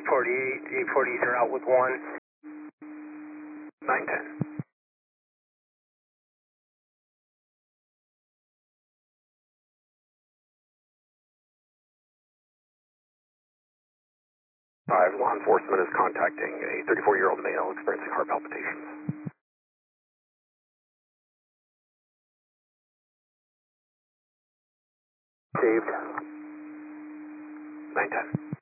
840, you're out with 1. 910. 5, law enforcement is contacting a 34-year-old male experiencing heart palpitations. Saved. 910.